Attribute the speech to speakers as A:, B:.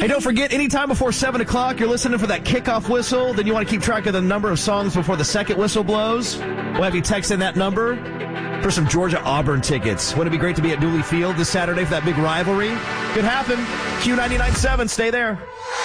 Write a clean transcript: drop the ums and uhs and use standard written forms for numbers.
A: Hey, don't forget, anytime before 7 o'clock, you're listening for that kickoff whistle. Then you want to keep track of the number of songs before the second whistle blows. We'll have you text in that number for some Georgia-Auburn tickets. Wouldn't it be great to be at Dooley Field this Saturday for that big rivalry? Could happen. Q99.7, stay there.